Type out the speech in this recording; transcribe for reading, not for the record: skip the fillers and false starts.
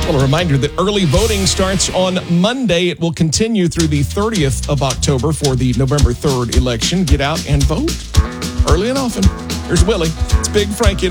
Well, a reminder that early voting starts on Monday. It will continue through the 30th of October for the November 3rd election. Get out and vote early and often. Here's Willie. It's Big Frankie.